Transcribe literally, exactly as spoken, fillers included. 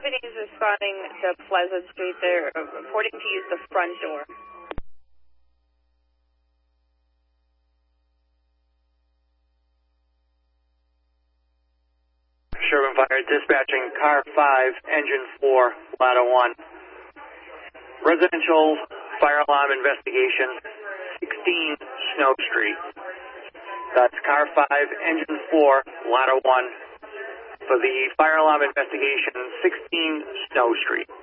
Deputies responding to Pleasant Street. They're reporting to use the front door. Sherman Fire dispatching car five, engine four, ladder one. Residential fire alarm investigation, sixteen Snow Street. That's car five, engine four, ladder one. For the fire alarm investigation, sixteen Snow Street.